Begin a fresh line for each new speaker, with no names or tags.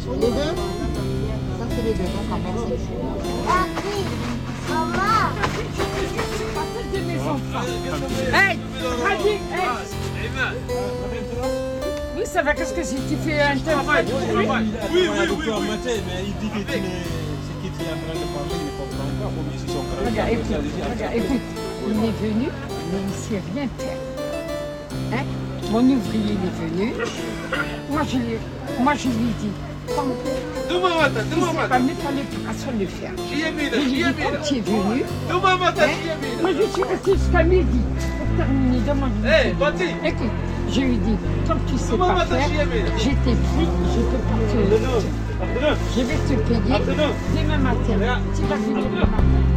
Les deux? Ça, c'est les deux. Donc, en merci.
Hey, Radi, hey. Oui, ça va, qu'est-ce que c'est? Tu fais un interprète?
Oui, mais il dit que ce que tu es en train de parler, il ne comprend pas. Bon, ici, son
Regarde, écoute, il est venu, mais il ne sait rien faire. Hein? Mon ouvrier il est venu. Moi, je lui dis, il ne sait pas mettre l'opération de le faire. Je lui dis, quand tu es venu, moi je suis restée jusqu'à midi pour terminer. Écoute, je lui dis, tant que tu ne sais pas faire, j'ai tes prix, je peux pas te... Je vais te payer demain matin. Tu vas venir demain matin.